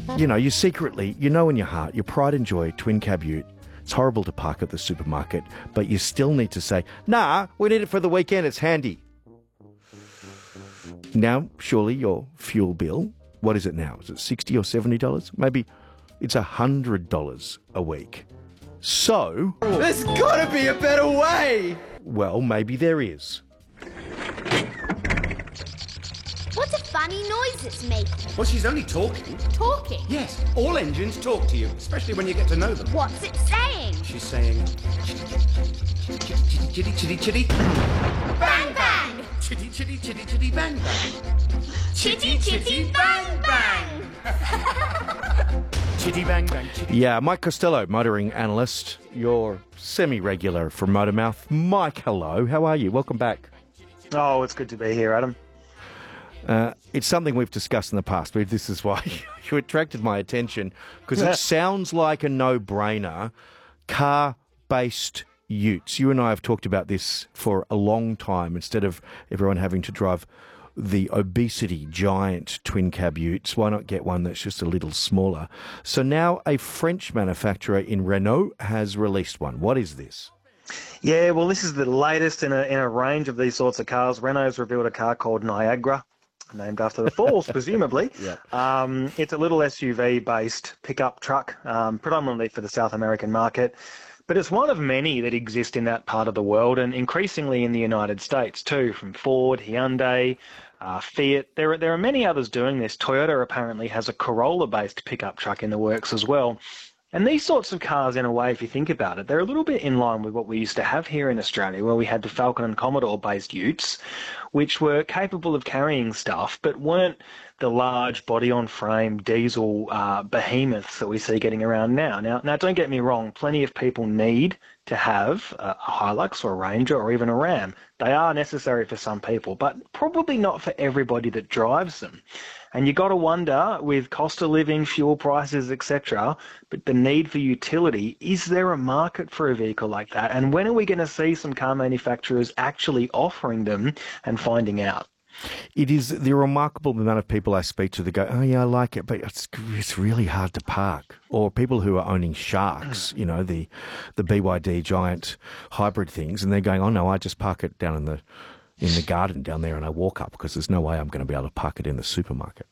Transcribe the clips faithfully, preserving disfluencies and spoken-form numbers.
You know, you secretly, you know in your heart, your pride and joy, twin cab ute, it's horrible to park at the supermarket, but you still need to say, nah, we need it for the weekend, it's handy. Now, surely your fuel bill, what is it now? Is it sixty dollars or seventy dollars? Maybe it's one hundred dollars a week. So... There's got to be a better way! Well, maybe there is. What a funny noise it's making. Well, she's only talking. Talking? Yes, all engines talk to you, especially when you get to know them. What's it saying? She's saying... Chitty, chitty, chitty, chitty, chitty. Bang, bang! Chitty, chitty, chitty, chitty, bang, bang. Chitty, chitty, bang, bang! Chitty, bang, bang, chitty. Yeah, Mike Costello, motoring analyst. You're semi-regular from Motormouth. Mike, hello. How are you? Welcome back. Oh, it's good to be here, Adam. Uh, it's something we've discussed in the past, but this is why you attracted my attention, because it sounds like a no-brainer. Car-based utes. You and I have talked about this for a long time, instead of everyone having to drive the obesity giant twin cab utes. Why not get one that's just a little smaller? So now a French manufacturer in Renault has released one. What is this? Yeah, well, this is the latest in a in a range of these sorts of cars. Renault's revealed a car called Niagara, named after the falls, presumably. Yeah. Um, it's a little S U V-based pickup truck, um, predominantly for the South American market. But it's one of many that exist in that part of the world, and increasingly in the United States too, from Ford, Hyundai, uh, Fiat. There are, there are many others doing this. Toyota apparently has a Corolla-based pickup truck in the works as well. And these sorts of cars, in a way, if you think about it, they're a little bit in line with what we used to have here in Australia, where we had the Falcon and Commodore-based utes, which were capable of carrying stuff, but weren't the large body-on-frame diesel uh, behemoths that we see getting around now. Now, now, don't get me wrong, plenty of people need to have a Hilux or a Ranger or even a Ram. They are necessary for some people, but probably not for everybody that drives them. And you got to wonder, with cost of living, fuel prices, et cetera, but the need for utility, is there a market for a vehicle like that? And when are we going to see some car manufacturers actually offering them and finding out? It is the remarkable amount of people I speak to that go, oh, yeah, I like it, but it's it's really hard to park. Or people who are owning Sharks, you know, the, the B Y D giant hybrid things, and they're going, oh, no, I just park it down in the in the garden down there and I walk up because there's no way I'm going to be able to park it in the supermarket.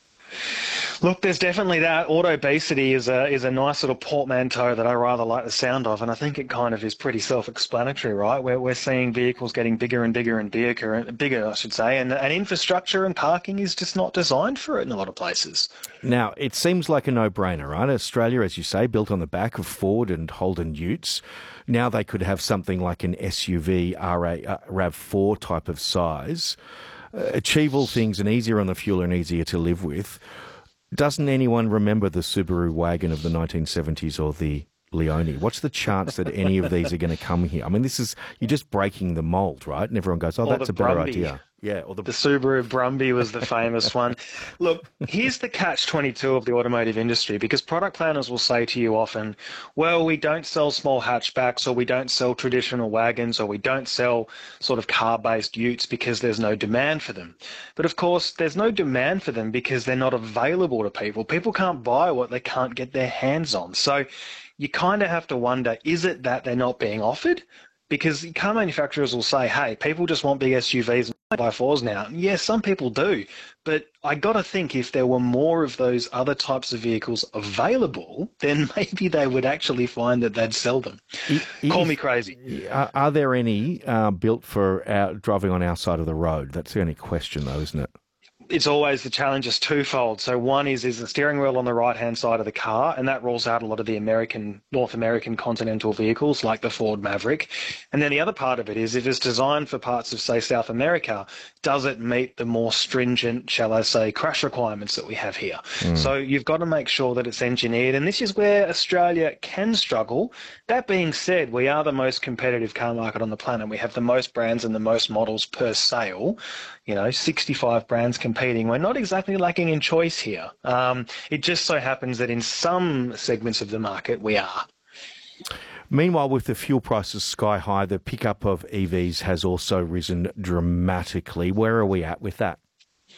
Look, there's definitely that. Auto-obesity is a is a nice little portmanteau that I rather like the sound of, and I think it kind of is pretty self-explanatory, right? We're, we're seeing vehicles getting bigger and bigger and bigger, bigger, I should say, and, and infrastructure and parking is just not designed for it in a lot of places. Now, it seems like a no-brainer, right? Australia, as you say, built on the back of Ford and Holden utes. Now they could have something like an S U V R A, uh, RAV four type of size, uh, achieve all things and easier on the fuel and easier to live with. Doesn't anyone remember the Subaru wagon of the nineteen seventies or the Leone? What's the chance that any of these are going to come here? I mean, this is, you're just breaking the mold, right? And everyone goes, oh, Or that's the a better Brumby. idea. Yeah, or the, The Subaru Brumby was the famous one. Look, here's the catch twenty-two of the automotive industry, because product planners will say to you often, well, we don't sell small hatchbacks, or we don't sell traditional wagons, or we don't sell sort of car-based utes because there's no demand for them. But of course, there's no demand for them because they're not available to people. People can't buy what they can't get their hands on. So you kind of have to wonder, is it that they're not being offered? Because car manufacturers will say, hey, people just want big S U Vs and by fours now. Yes, some people do. But I got to think, if there were more of those other types of vehicles available, then maybe they would actually find that they'd sell them. If, Call me crazy. Are, are there any uh, built for our, driving on our side of the road? That's the only question, though, isn't it? It's always, the challenge is twofold. So one is, is the steering wheel on the right-hand side of the car, and that rules out a lot of the American, North American continental vehicles like the Ford Maverick. And then the other part of it is, if it's designed for parts of, say, South America, does it meet the more stringent, shall I say, crash requirements that we have here? Mm. So you've got to make sure that it's engineered, and this is where Australia can struggle. That being said, we are the most competitive car market on the planet. We have the most brands and the most models per sale. You know, sixty-five brands competing. We're not exactly lacking in choice here. Um, it just so happens that in some segments of the market, we are. Meanwhile, with the fuel prices sky high, the pickup of E Vs has also risen dramatically. Where are we at with that?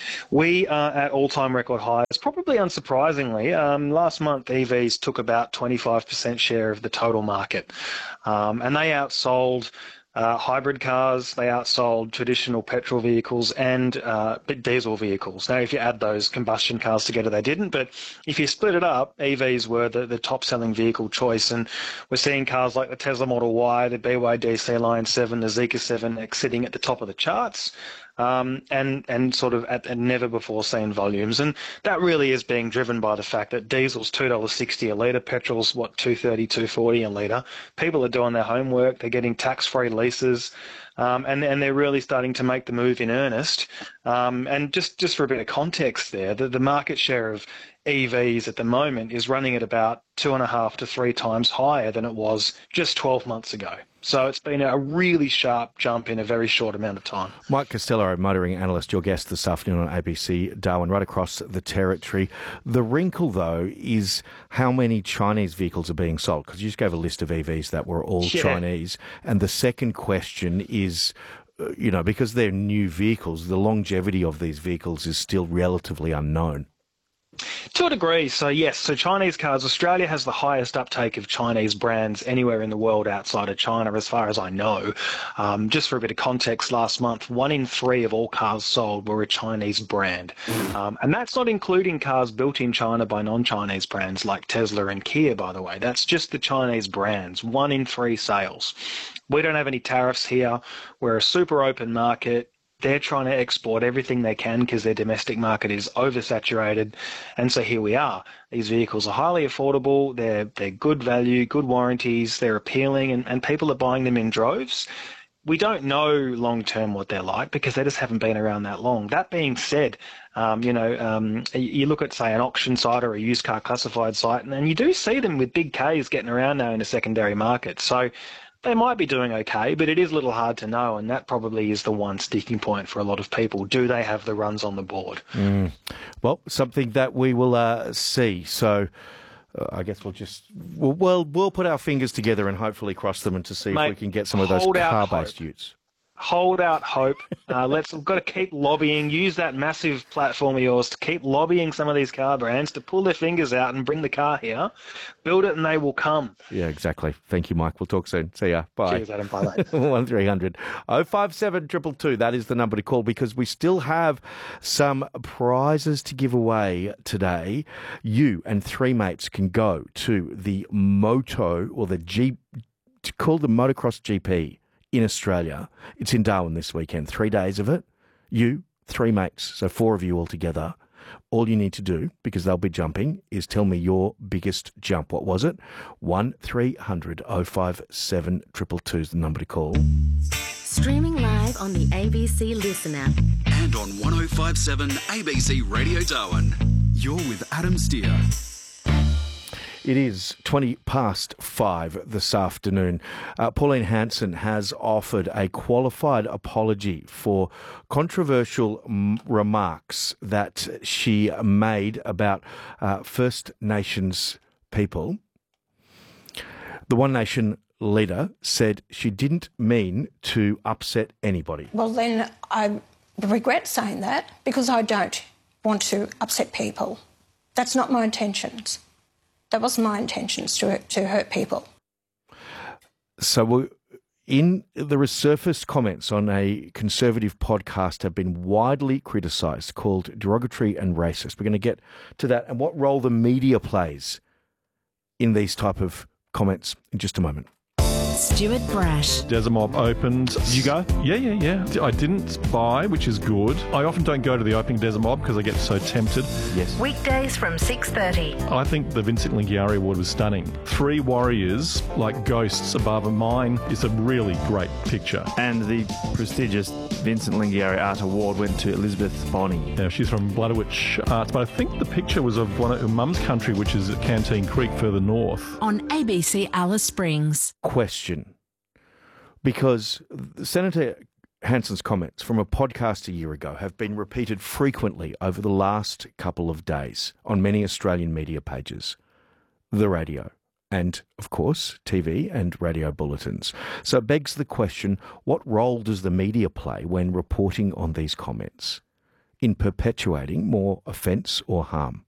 We are at all-time record highs, probably unsurprisingly. Um, last month, E Vs took about twenty-five percent share of the total market, um, and they outsold uh, hybrid cars, they outsold traditional petrol vehicles and uh, diesel vehicles. Now, if you add those combustion cars together, they didn't, but if you split it up, E Vs were the, the top-selling vehicle choice, and we're seeing cars like the Tesla Model Y, the B Y D C Line seven, the Zeekr seven sitting at the top of the charts. Um, and, and sort of at, at never-before-seen volumes. And that really is being driven by the fact that diesel's two dollars sixty a litre, petrol's, what, two thirty, two forty a litre. People are doing their homework, they're getting tax-free leases, um, and, and they're really starting to make the move in earnest. Um, and just, just for a bit of context there, the, the market share of E Vs at the moment is running at about two and a half to three times higher than it was just twelve months ago. So it's been a really sharp jump in a very short amount of time. Mike Costello, motoring analyst, your guest this afternoon on A B C Darwin, right across the territory. The wrinkle, though, is how many Chinese vehicles are being sold, because you just gave a list of E Vs that were all Yeah. Chinese. And the second question is, uh, you know, because they're new vehicles, the longevity of these vehicles is still relatively unknown. To a degree, so yes, so Chinese cars, Australia has the highest uptake of Chinese brands anywhere in the world outside of China, as far as I know. Um, just for a bit of context, last month, one in three of all cars sold were a Chinese brand. Um, and that's not including cars built in China by non-Chinese brands like Tesla and Kia, by the way. That's just the Chinese brands, one in three sales. We don't have any tariffs here. We're a super open market. They're trying to export everything they can because their domestic market is oversaturated. And so here we are. These vehicles are highly affordable. They're, they're good value, good warranties. They're appealing, and, and people are buying them in droves. We don't know long-term what they're like because they just haven't been around that long. That being said, um, you know, um, you look at, say, an auction site or a used car classified site, and, and you do see them with big Ks getting around now in the secondary market. So they might be doing okay, but it is a little hard to know, and that probably is the one sticking point for a lot of people. Do they have the runs on the board? Mm. Well, something that we will uh, see. So uh, I guess we'll just we'll, we'll we'll put our fingers together and hopefully cross them and to see Mate, if we can get some of those hold out car-based hope. utes. Hold out hope. Uh, let's. We've got to keep lobbying. Use that massive platform of yours to keep lobbying some of these car brands to pull their fingers out and bring the car here. Build it, and they will come. Yeah, exactly. Thank you, Mike. We'll talk soon. See ya. Bye. Cheers, Adam. Bye. one three hundred oh five seven two two two. That is the number to call because we still have some prizes to give away today. You and three mates can go to the Moto or the G, called the Motocross G P in Australia. It's in Darwin this weekend. Three days of it. You, three mates, so four of you all together. All you need to do, because they'll be jumping, is tell me your biggest jump. What was it? one three hundred oh five seven two two two is the number to call. Streaming live on the A B C Listen app. And on one oh five seven A B C Radio Darwin. You're with Adam Steer. It is twenty past five this afternoon. Uh, Pauline Hanson has offered a qualified apology for controversial m- remarks that she made about uh, First Nations people. The One Nation leader said she didn't mean to upset anybody. Well, then I regret saying that because I don't want to upset people. That's not my intentions. That wasn't my intentions to to hurt people. So we in the resurfaced comments on a Conservative podcast have been widely criticised, called derogatory and racist. We're going to get to that and what role the media plays in these type of comments in just a moment. Stuart Brash. Desert Mob opened. You go? Yeah, yeah, yeah. I didn't buy, which is good. I often don't go to the opening Desert Mob because I get so tempted. Yes. Weekdays from six thirty. I think the Vincent Lingiari Award was stunning. Three warriors like ghosts above a mine is a really great picture. And the prestigious Vincent Lingiari Art Award went to Elizabeth Bonney. Now, she's from Bladderwich Arts, but I think the picture was of one of her mum's country, which is at Canteen Creek further north. On A B C Alice Springs. Question. Because Senator Hanson's comments from a podcast a year ago have been repeated frequently over the last couple of days on many Australian media pages, the radio, and, of course, T V and radio bulletins. So it begs the question, what role does the media play when reporting on these comments? in perpetuating more offence or harm.